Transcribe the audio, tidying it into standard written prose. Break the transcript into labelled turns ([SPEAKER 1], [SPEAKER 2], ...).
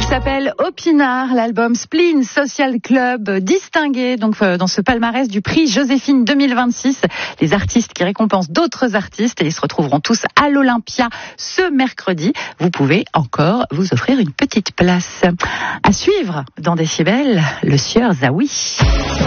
[SPEAKER 1] S'appelle Opinard, l'album Spleen Social Club, distingué donc dans ce palmarès du prix Joséphine 2026, les artistes qui récompensent d'autres artistes, et ils se retrouveront tous à l'Olympia ce mercredi. Vous pouvez encore vous offrir une petite place. À suivre dans Décibel, le sieur Zawi.